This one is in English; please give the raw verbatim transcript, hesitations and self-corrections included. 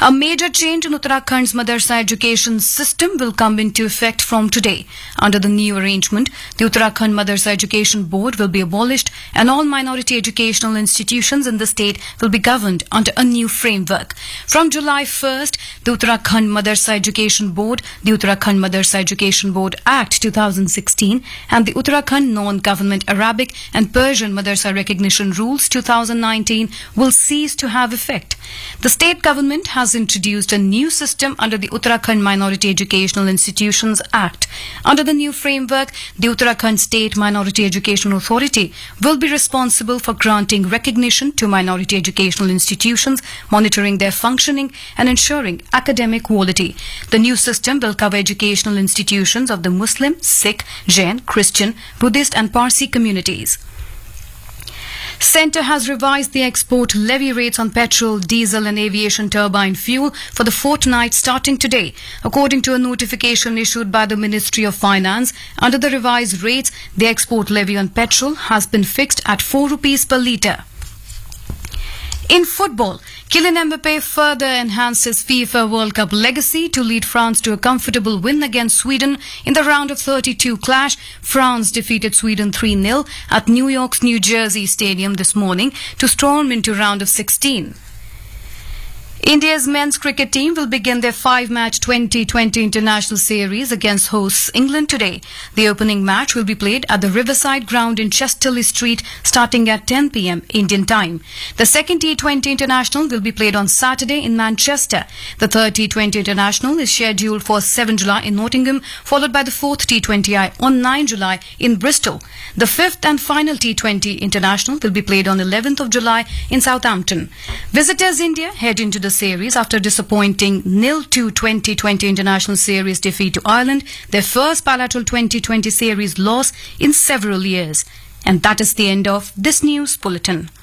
A major change in Uttarakhand's Madarsa education system will come into effect from today. Under the new arrangement, the Uttarakhand Madarsa Education Board will be abolished and all minority educational institutions in the state will be governed under a new framework. From July first, the Uttarakhand Madarsa Education Board, the Uttarakhand Madarsa Education Board Act two thousand sixteen and the Uttarakhand Non-Government Arabic and Persian Madarsa Recognition Rules two thousand nineteen will cease to have effect. The state government has introduced a new system under the Uttarakhand Minority Educational Institutions Act. Under the new framework, the Uttarakhand State Minority Education Authority will be responsible for granting recognition to minority educational institutions, monitoring their functioning and ensuring academic quality. The new system will cover educational institutions of the Muslim, Sikh, Jain, Christian, Buddhist and Parsi communities. Centre has revised the export levy rates on petrol, diesel and aviation turbine fuel for the fortnight starting today. According to a notification issued by the Ministry of Finance, under the revised rates, the export levy on petrol has been fixed at four rupees per litre. In football, Kylian Mbappe further enhanced his FIFA World Cup legacy to lead France to a comfortable win against Sweden in the round of thirty-two clash. France defeated Sweden three nil at New York's New Jersey Stadium this morning to storm into round of sixteen. India's men's cricket team will begin their five-match twenty twenty international series against hosts England today. The opening match will be played at the Riverside Ground in Chesterley Street starting at ten p m Indian time. The second T twenty international will be played on Saturday in Manchester. The third T twenty international is scheduled for seventh of July in Nottingham, followed by the fourth T twenty I on ninth of July in Bristol. The fifth and final T twenty international will be played on eleventh of July in Southampton. Visitors India head into the series after disappointing nil two twenty twenty international series defeat to Ireland, their first bilateral twenty twenty series loss in several years. And that is the end of this news bulletin.